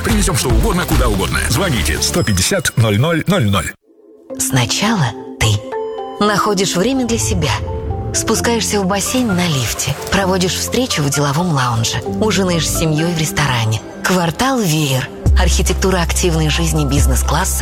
Привезем что угодно, куда угодно. Звоните 150-00-00. Сначала ты находишь время для себя. Спускаешься в бассейн на лифте. Проводишь встречу в деловом лаунже. Ужинаешь с семьей в ресторане. Квартал Веер. Архитектура активной жизни бизнес-класса